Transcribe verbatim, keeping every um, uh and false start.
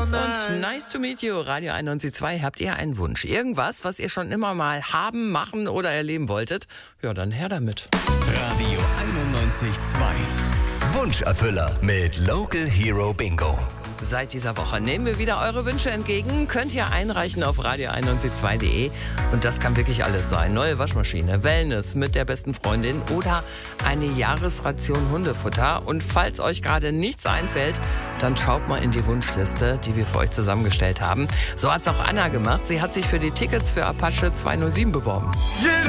Dennis und Nice to meet you, Radio einundneunzig Komma zwei. Habt ihr einen Wunsch? Irgendwas, was ihr schon immer mal haben, machen oder erleben wolltet? Ja, dann her damit. Radio einundneunzig Komma zwei. Wunscherfüller mit Local Hero Bingo. Seit dieser Woche nehmen wir wieder eure Wünsche entgegen. Könnt ihr einreichen auf radio einundneunzig Komma zwei punkt de. Und das kann wirklich alles sein. Neue Waschmaschine, Wellness mit der besten Freundin oder eine Jahresration Hundefutter. Und falls euch gerade nichts einfällt, dann schaut mal in die Wunschliste, die wir für euch zusammengestellt haben. So hat's auch Anna gemacht. Sie hat sich für die Tickets für Apache zweihundertsieben beworben. Jede